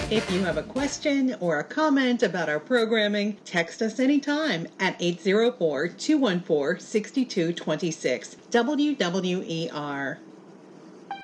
If you have a question or a comment about our programming, text us anytime at 804-214-6226. WWER.